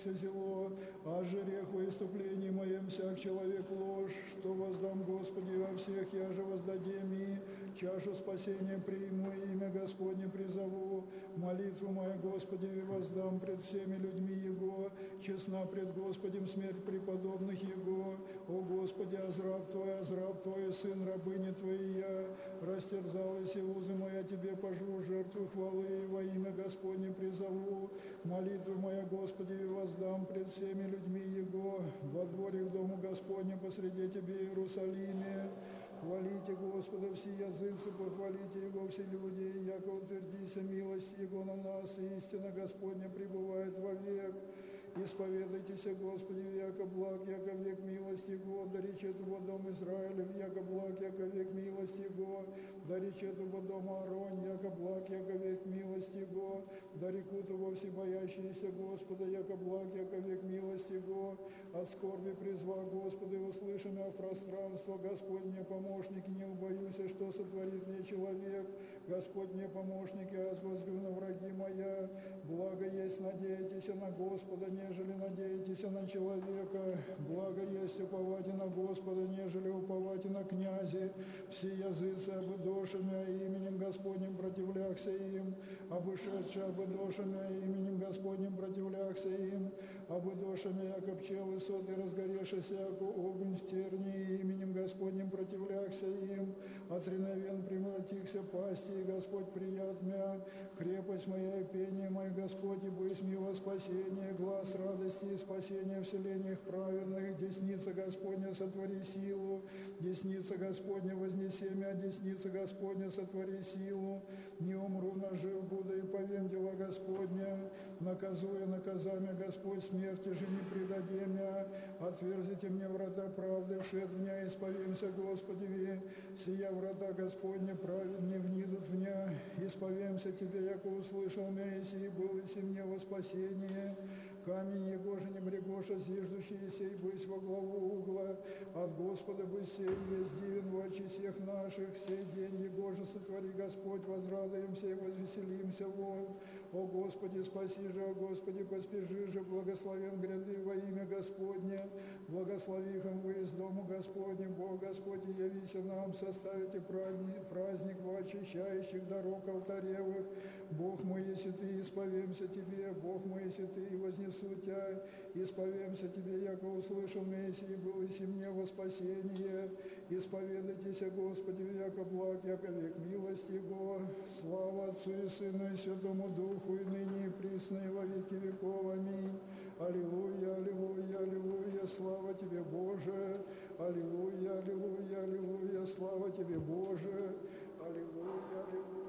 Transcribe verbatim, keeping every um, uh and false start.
боится зело, а жерех во иступлении моем всяк человек ложь, что воздам Господи во всех, я же воздадем и чашу спасения приму, и имя Господне призову, молитву мою Господи воздам пред всеми людьми Его, честна пред Господем смерть преподобных Его, о Господи, азраб Твой, азраб Твой, сын рабыни Твоей я, растерзалась и узы моя Тебе пожру, жертву хвалы во имя Господне призову, молитву моя Господи воздам пред всеми людьми Его, во дворе к дому Господня посреди Тебе Иерусалиме. Хвалите Господа все языцы, похвалите Его все люди, яко утвердися милость Его на нас, и истина Господня пребывает вовек. Исповедайтесь, Господи, яко благ, яко век милость Его, да речет во дом Израилев, яко благ, яко век милость Его, да речет во дом Аарон, яко благ, яко век милость Его, да рекут во все боящиеся Господа, яко благ, яко век милость Его, от скорби призва Господа, услышанного в пространство, Господне помощник, не убоюсь, что сотворит мне человек, Господне помощник, я воззрю на враги моя, благо есть надейтесь на Господа, нежели надеетесь на человека, благо есть уповать на Господа, нежели уповать на князи, все языцы обыдошами именем Господним противляхся им, обышедшие обыдошами именем Господним противляхся им, обыдошами, яко пчелы соты разгорешися, яко огонь стерни, именем Господним противляхся им, от реновен примратихся пасти, и Господь прият мя, крепость моя и пение мое, Господь, и бысь мне во спасение, глаз радости и спасения в селениях праведных, десница Господня сотвори силу, десница Господня вознеси мя, десница Господня сотвори силу, не умру, нажив буду и повем дела Господня, наказуя наказами Господь, смерти же не предаде мя, отверзите мне врата правды, вшед в меня, исповемся Господи, ви, сия врата Господня праведне внидут в меня, исповемся Тебе, яко услышал меня, и сии был и си мне во спасение, камень его же не брегоша, зиждущийся и быть во главу угла, от Господа бы сей весь дивен в очи всех наших, сей день его же сотвори Господь, возрадуемся и возвеселимся вон. О Господи, спаси же, о Господи, поспеши же, благословен гряды во имя Господне, благословихом вы из дому Господня, Бог Господь, явися нам, составите праздник, праздник во очищающих дорог алтаревых, Бог мой, если Ты, исповемся Тебе, Бог мой, если Ты, и вознесу Тебя, исповемся Тебе, яко услышал Мессии, был и си мне во спасение, исповедайтесь, Господи, яко благ, яко век милость Его, слава Отцу и Сыну и Святому Духу, и ныне и присно, и во веки веков. Аминь. Аллилуйя, аллилуйя, аллилуйя, слава Тебе, Боже, аллилуйя, аллилуйя, аллилуйя, слава Тебе, Боже, аллилуйя, аллилуйя.